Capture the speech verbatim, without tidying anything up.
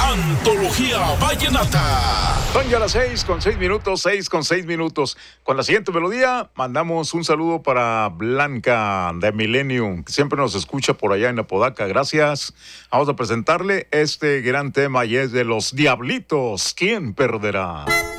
Antología Vallenata. Son ya las seis con seis minutos, seis con seis minutos. Con la siguiente melodía, mandamos un saludo para Blanca de Millennium, que siempre nos escucha por allá en Apodaca. Gracias. Vamos a presentarle este gran tema y es de Los Diablitos. ¿Quién perderá?